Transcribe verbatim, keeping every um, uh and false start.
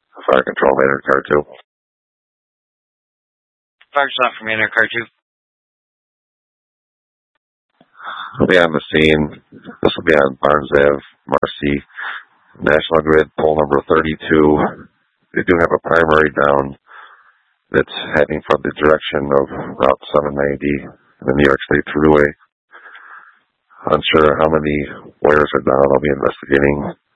Fire control, Maynard, car two. Fire stop for Maynard, car two. We'll be on the scene. This will be on Barnes Ave, Marcy, National Grid, pole number thirty-two. They do have a primary down that's heading from the direction of Route seven ninety, the New York State Thruway. Unsure how many wires are down. I'll be investigating.